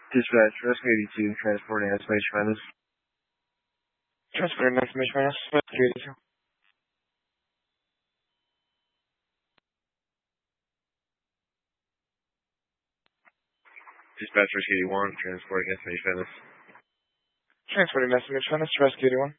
Dispatch, Rescue 82, transporting estimation minus. Transporting estimation minus. Rescue 82. Dispatch, Rescue 81, transporting estimation minus. Transporting estimation minus. Rescue 81.